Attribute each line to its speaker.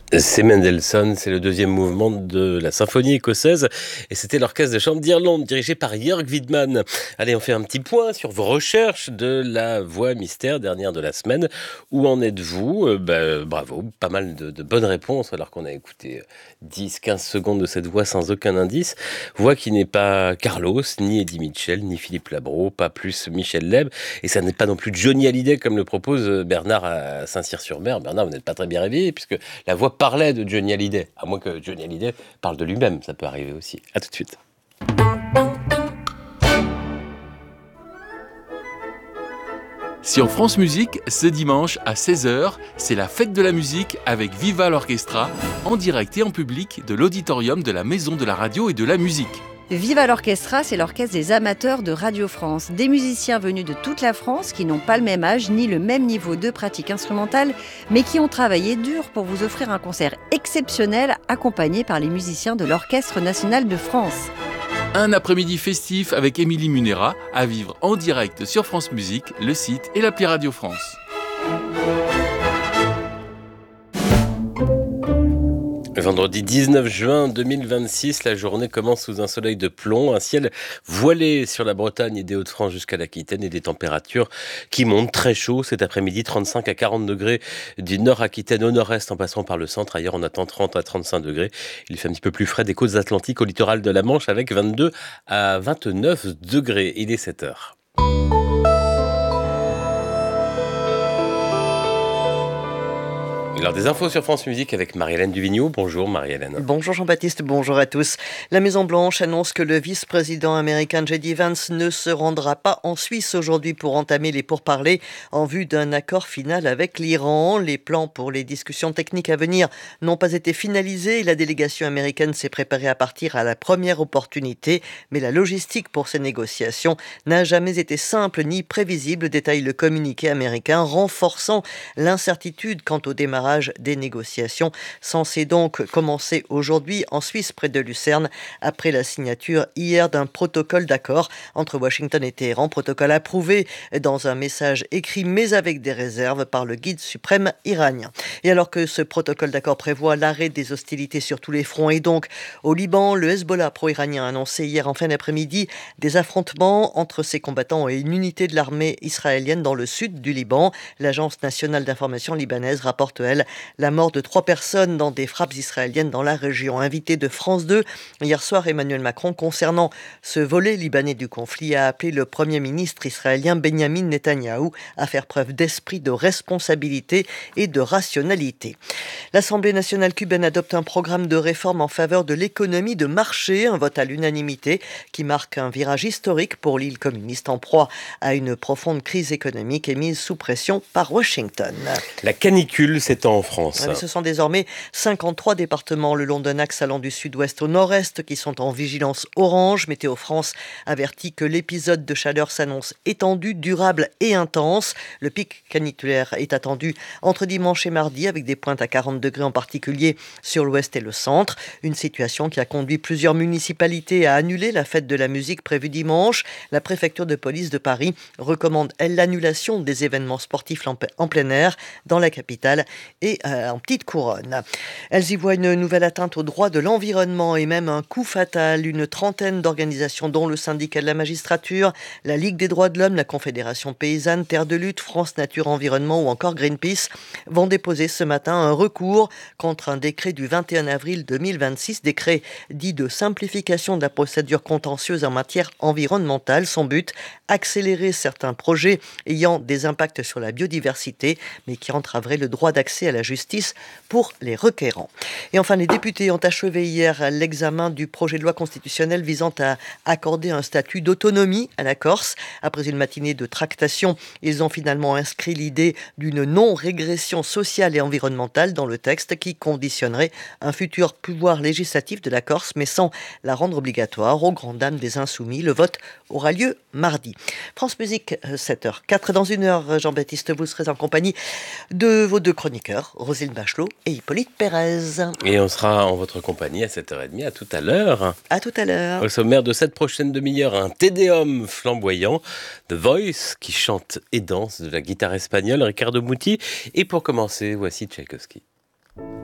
Speaker 1: C'est Mendelssohn, c'est le deuxième mouvement de la symphonie écossaise et c'était l'orchestre de chambre d'Irlande dirigé par Jörg Widmann. Allez, on fait un petit point sur vos recherches de la voix mystère dernière de la semaine. Où en êtes-vous? Bravo, pas mal de bonnes réponses alors qu'on a écouté 10-15 secondes de cette voix sans aucun indice. Voix qui n'est pas Carlos, ni Eddie Mitchell, ni Philippe Labro, pas plus Michel Leb et ça n'est pas non plus Johnny Hallyday comme le propose Bernard à Saint-Cyr-sur-Mer. Bernard, vous n'êtes pas très bien réveillé puisque la voix parlait de Johnny Hallyday, à moins que Johnny Hallyday parle de lui-même, ça peut arriver aussi. À tout de suite.
Speaker 2: Sur France Musique, ce dimanche à 16h, c'est la fête de la musique avec Viva l'Orchestra, en direct et en public de l'auditorium de la Maison de la Radio et de la Musique.
Speaker 3: Viva l'Orchestra, c'est l'orchestre des amateurs de Radio France. Des musiciens venus de toute la France qui n'ont pas le même âge ni le même niveau de pratique instrumentale, mais qui ont travaillé dur pour vous offrir un concert exceptionnel accompagné par les musiciens de l'Orchestre national de France.
Speaker 2: Un après-midi festif avec Émilie Munera à vivre en direct sur France Musique, le site et l'appli Radio France.
Speaker 1: Vendredi 19 juin 2026, la journée commence sous un soleil de plomb, un ciel voilé sur la Bretagne et des Hauts-de-France jusqu'à l'Aquitaine et des températures qui montent très chaud cet après-midi, 35 à 40 degrés du nord Aquitaine au nord-est en passant par le centre. Ailleurs, on attend 30 à 35 degrés. Il fait un petit peu plus frais des côtes atlantiques au littoral de la Manche avec 22 à 29 degrés. Il est 7 heures. Alors des infos sur France Musique avec Marie-Hélène Duvigneau. Bonjour Marie-Hélène.
Speaker 4: Bonjour Jean-Baptiste, bonjour à tous. La Maison-Blanche annonce que le vice-président américain J.D. Vance ne se rendra pas en Suisse aujourd'hui pour entamer les pourparlers en vue d'un accord final avec l'Iran. Les plans pour les discussions techniques à venir n'ont pas été finalisés et la délégation américaine s'est préparée à partir à la première opportunité. Mais la logistique pour ces négociations n'a jamais été simple ni prévisible, détaille le communiqué américain, renforçant l'incertitude quant au démarrage des négociations, censées donc commencer aujourd'hui en Suisse près de Lucerne après la signature hier d'un protocole d'accord entre Washington et Téhéran, protocole approuvé dans un message écrit mais avec des réserves par le guide suprême iranien. Et alors que ce protocole d'accord prévoit l'arrêt des hostilités sur tous les fronts et donc au Liban, le Hezbollah pro-iranien a annoncé hier en fin d'après-midi des affrontements entre ses combattants et une unité de l'armée israélienne dans le sud du Liban. L'agence nationale d'information libanaise rapporte, elle, la mort de 3 personnes dans des frappes israéliennes dans la région. Invité de France 2, hier soir, Emmanuel Macron, concernant ce volet libanais du conflit, a appelé le Premier ministre israélien Benyamin Netanyahou à faire preuve d'esprit de responsabilité et de rationalité. L'Assemblée nationale cubaine adopte un programme de réforme en faveur de l'économie de marché, un vote à l'unanimité qui marque un virage historique pour l'île communiste en proie à une profonde crise économique et mise sous pression par Washington.
Speaker 1: La canicule s'étend en France.
Speaker 4: Ce sont désormais 53 départements le long d'un axe allant du sud-ouest au nord-est qui sont en vigilance orange. Météo France avertit que l'épisode de chaleur s'annonce étendu, durable et intense. Le pic caniculaire est attendu entre dimanche et mardi avec des pointes à 40 degrés en particulier sur l'ouest et le centre. Une situation qui a conduit plusieurs municipalités à annuler la fête de la musique prévue dimanche. La préfecture de police de Paris recommande, elle, l'annulation des événements sportifs en plein air dans la capitale et en petite couronne. Elles y voient une nouvelle atteinte aux droits de l'environnement et même un coup fatal. Une trentaine d'organisations dont le syndicat de la magistrature, la Ligue des droits de l'homme, la Confédération paysanne, Terre de lutte, France Nature Environnement ou encore Greenpeace vont déposer ce matin un recours contre un décret du 21 avril 2026, décret dit de simplification de la procédure contentieuse en matière environnementale. Son but, accélérer certains projets ayant des impacts sur la biodiversité mais qui entraveraient le droit d'accès à la justice pour les requérants. Et enfin, les députés ont achevé hier l'examen du projet de loi constitutionnelle visant à accorder un statut d'autonomie à la Corse. Après une matinée de tractation, ils ont finalement inscrit l'idée d'une non-régression sociale et environnementale dans le texte qui conditionnerait un futur pouvoir législatif de la Corse, mais sans la rendre obligatoire. Aux grandes dames des Insoumis, le vote aura lieu mardi. France Musique, 7h04. Dans une heure, Jean-Baptiste, vous serez en compagnie de vos 2 chroniqueurs, Roselyne Bachelot et Hippolyte Pérez.
Speaker 1: Et on sera en votre compagnie à 7h30. À tout à l'heure.
Speaker 4: À tout à l'heure.
Speaker 1: Au sommaire de cette prochaine demi-heure, un Tédéum flamboyant, The Voice qui chante et danse de la guitare espagnole, Ricardo Muti. Et pour commencer, voici Tchaïkovski.